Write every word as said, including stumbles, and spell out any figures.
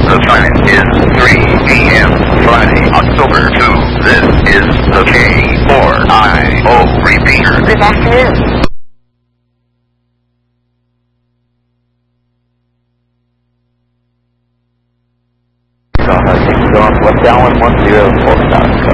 The time is three a m Friday, October second. This is the K four I O repeater. Good afternoon. Things off, left down one one zero, full stop.